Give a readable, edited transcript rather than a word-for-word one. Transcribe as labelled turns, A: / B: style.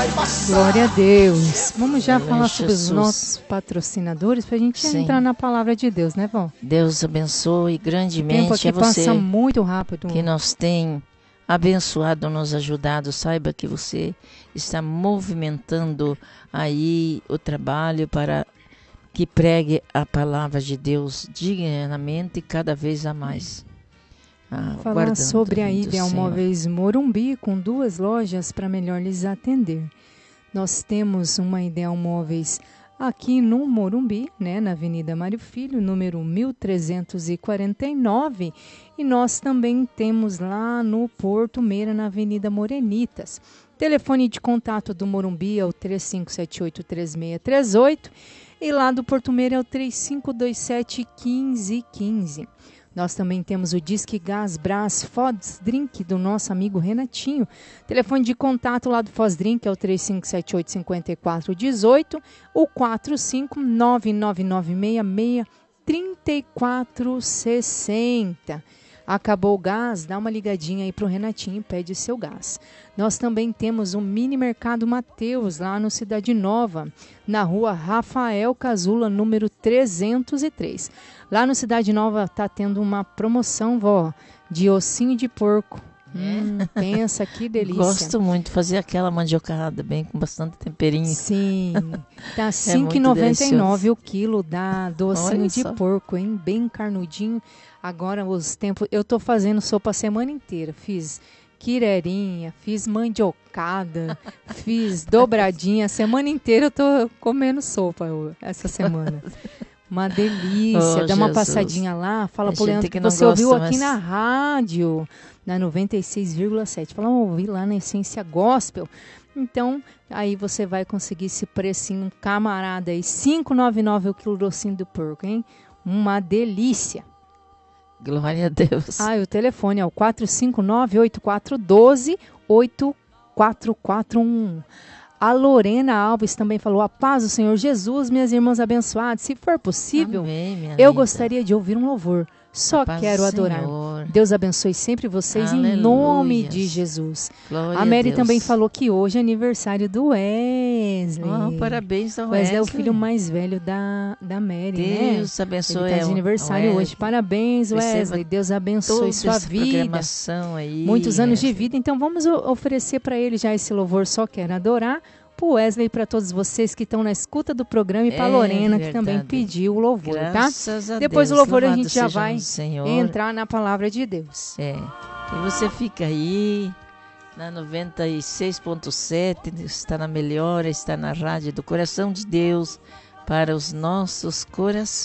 A: Glória a Deus. Vamos já falar sobre
B: Jesus.
A: os nossos patrocinadores para a gente entrar na palavra de Deus, né, Vó?
B: Deus abençoe
A: O tempo
B: grandemente
A: aqui
B: a você
A: passa muito rápido.
B: que nos tem abençoado, nos ajudado. Saiba que você está movimentando aí o trabalho para que pregue a palavra de Deus dignamente e cada vez a mais.
A: Falar sobre a
B: do
A: Ideal
B: Senhor.
A: Móveis Morumbi, com 2 lojas para melhor lhes atender. Nós temos uma Ideal Móveis aqui no Morumbi, né, na Avenida Mário Filho, número 1349. E nós também temos lá no Porto Meira, na Avenida Morenitas. Telefone de contato do Morumbi é o 3578-3638 e lá do Porto Meira é o 3527-1515. Nós também temos o Disque Gás Brás Foz Drink do nosso amigo Renatinho. Telefone de contato lá do Foz Drink é o 3578-5418, o 45999663460. Acabou o gás? Dá uma ligadinha aí pro Renatinho e pede seu gás. Nós também temos o Mini Mercado Mateus, lá no Cidade Nova, na rua Rafael Casula, número 303. Lá no Cidade Nova tá tendo uma promoção, vó, de ossinho de porco. Pensa, que delícia.
B: Gosto muito de fazer aquela mandiocada bem com bastante temperinho.
A: Sim, tá R$
B: muito
A: 5,99 o quilo do ossinho
B: Olha
A: de
B: só.
A: porco, hein? Bem carnudinho. Agora os tempos, eu tô fazendo sopa a semana inteira. Fiz quirerinha, fiz mandiocada, fiz dobradinha. A semana inteira eu tô comendo sopa essa semana. Uma delícia.
B: Oh,
A: Dá uma
B: Jesus.
A: passadinha lá, fala
B: Tem
A: pro Leandro
B: gente
A: que
B: que não
A: você ouviu
B: gosta,
A: aqui
B: mas-
A: na rádio, na 96,7. Fala, ouvi lá na Essência Gospel. Então, aí você vai conseguir esse precinho, camarada aí, R$ 5,99 o quilo do ossinho do porco, hein? Uma delícia.
B: Glória a Deus.
A: Ah, e o telefone é o 459-8412-8441. A Lorena Alves também falou: a paz do Senhor Jesus, minhas irmãs abençoadas. Se for possível,
B: Amém, minha
A: eu
B: linda.
A: gostaria de ouvir um louvor. Só
B: A paz
A: quero
B: do
A: adorar.
B: Senhor.
A: Deus abençoe sempre vocês em
B: Aleluias.
A: nome de Jesus.
B: Glória
A: A Mary
B: Deus.
A: também falou que hoje é aniversário do Wesley.
B: Parabéns ao
A: Wesley é o
B: Wesley.
A: filho mais velho da Mary, né?
B: Deus abençoe.
A: Ele está de aniversário
B: ao
A: hoje.
B: Wesley.
A: Parabéns,
B: Receba
A: Wesley. Deus abençoe
B: Toda
A: sua
B: essa
A: vida.
B: programação aí,
A: Muitos anos de
B: Wesley.
A: vida. Então vamos oferecer para ele já esse louvor Só Quero Adorar. Para o Wesley e para todos vocês que estão na escuta do programa e para a Lorena, que também
B: verdade.
A: pediu o louvor,
B: Graças
A: tá?
B: a
A: Depois do
B: Deus,
A: louvor a
B: louvado
A: gente já
B: seja
A: vai
B: o Senhor.
A: entrar na palavra de Deus.
B: E você fica aí na 96.7, está na melhora, está na rádio do coração de Deus para os nossos corações.